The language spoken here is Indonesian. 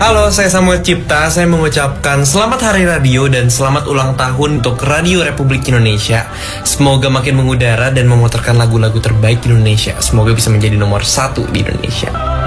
Halo, saya Samuel Cipta. Saya mengucapkan selamat Hari Radio dan selamat ulang tahun untuk Radio Republik Indonesia. Semoga makin mengudara dan memutarkan lagu-lagu terbaik di Indonesia. Semoga bisa menjadi nomor 1 di Indonesia.